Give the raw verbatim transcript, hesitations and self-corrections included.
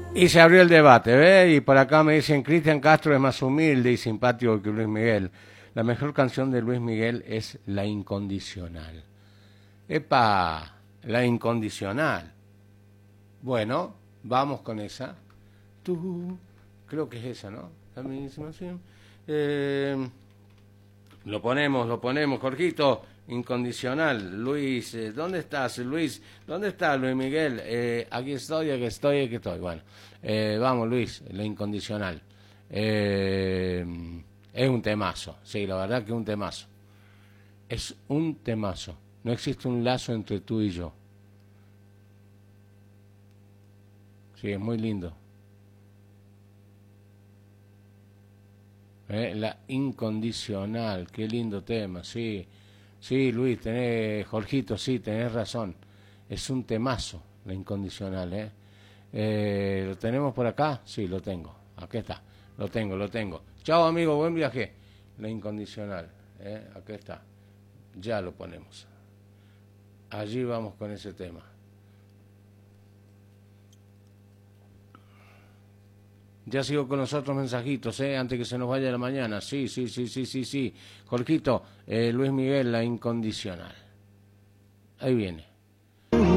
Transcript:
Y se abrió el debate, ¿ves? Y por acá me dicen, Cristian Castro es más humilde y simpático que Luis Miguel. La mejor canción de Luis Miguel es La Incondicional. ¡Epa! La Incondicional. Bueno, vamos con esa. Tú, creo que es esa, ¿no? La misma, sí. Eh, lo ponemos, lo ponemos, Jorgito. Incondicional. Luis, eh, ¿dónde estás, Luis? ¿Dónde está Luis Miguel? Eh, aquí estoy, aquí estoy, aquí estoy. Bueno, eh, vamos, Luis, la incondicional. Eh, es un temazo, sí, la verdad que es un temazo. Es un temazo. No existe un lazo entre tú y yo. Sí, es muy lindo. Eh, la incondicional, qué lindo tema, sí. Sí, Luis, tenés, Jorgito, sí, tenés razón. Es un temazo, la incondicional, ¿eh? Eh, ¿Lo tenemos por acá? Sí, lo tengo. Aquí está. Lo tengo, lo tengo. Chao, amigo, buen viaje. La incondicional, ¿eh? Aquí está. Ya lo ponemos. Allí vamos con ese tema. Ya sigo con los otros mensajitos, ¿eh? Antes que se nos vaya la mañana. Sí, sí, sí, sí, sí, sí. Jorgito, eh, Luis Miguel, la incondicional. Ahí viene.